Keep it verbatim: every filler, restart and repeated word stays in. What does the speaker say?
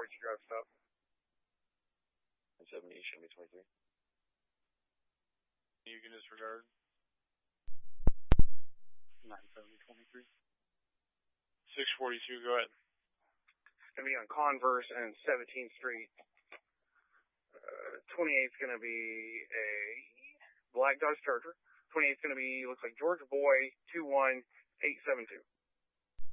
What's your drive stop? nine seventy, show me twenty-three. You can disregard. nine seventy, twenty-three. six forty-two, go ahead. It's going to be on Converse and seventeenth Street. Uh, twenty-eighth is going to be a black Dodge Charger. twenty-eighth is going to be, looks like Georgia Boy two one eight seven two.